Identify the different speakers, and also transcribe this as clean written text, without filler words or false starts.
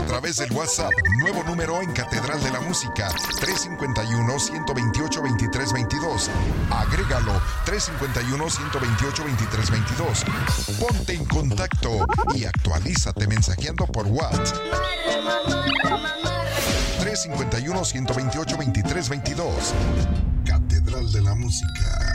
Speaker 1: a través del WhatsApp, nuevo número en Catedral de la Música, 351-128-2322. Agrégalo, 351-128-2322. Ponte en contacto y actualízate mensajeando por WhatsApp. 351-128-2322. Catedral de la Música.